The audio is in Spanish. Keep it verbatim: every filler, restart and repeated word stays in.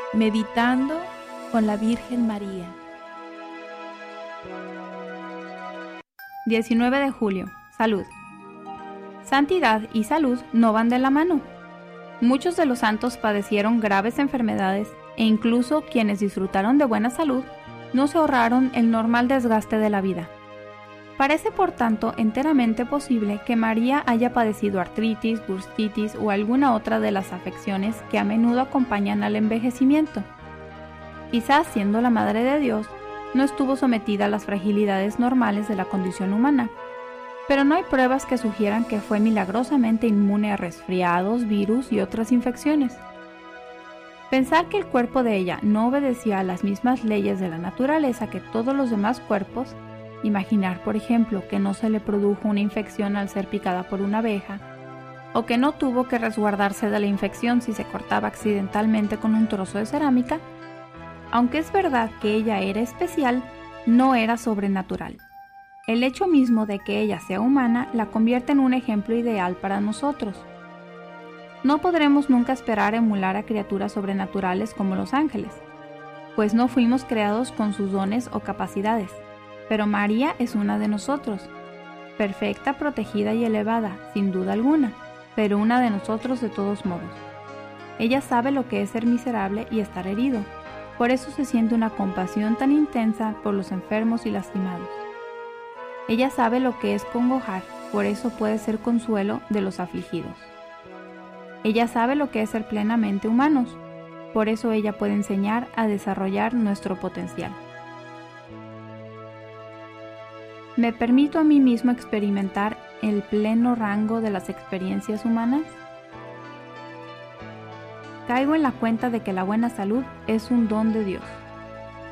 Meditando con la Virgen María. diecinueve de julio. Salud. Santidad y salud no van de la mano. Muchos de los santos padecieron graves enfermedades e incluso quienes disfrutaron de buena salud no se ahorraron el normal desgaste de la vida. Parece, por tanto, enteramente posible que María haya padecido artritis, bursitis o alguna otra de las afecciones que a menudo acompañan al envejecimiento. Quizás, siendo la Madre de Dios, no estuvo sometida a las fragilidades normales de la condición humana, pero no hay pruebas que sugieran que fue milagrosamente inmune a resfriados, virus y otras infecciones. Pensar que el cuerpo de ella no obedecía a las mismas leyes de la naturaleza que todos los demás cuerpos, imaginar, por ejemplo, que no se le produjo una infección al ser picada por una abeja, o que no tuvo que resguardarse de la infección si se cortaba accidentalmente con un trozo de cerámica, aunque es verdad que ella era especial, no era sobrenatural. El hecho mismo de que ella sea humana la convierte en un ejemplo ideal para nosotros. No podremos nunca esperar emular a criaturas sobrenaturales como los ángeles, pues no fuimos creados con sus dones o capacidades. Pero María es una de nosotros, perfecta, protegida y elevada, sin duda alguna, pero una de nosotros de todos modos. Ella sabe lo que es ser miserable y estar herido, por eso se siente una compasión tan intensa por los enfermos y lastimados. Ella sabe lo que es congojar, por eso puede ser consuelo de los afligidos. Ella sabe lo que es ser plenamente humanos, por eso ella puede enseñar a desarrollar nuestro potencial. ¿Me permito a mí mismo experimentar el pleno rango de las experiencias humanas? Caigo en la cuenta de que la buena salud es un don de Dios.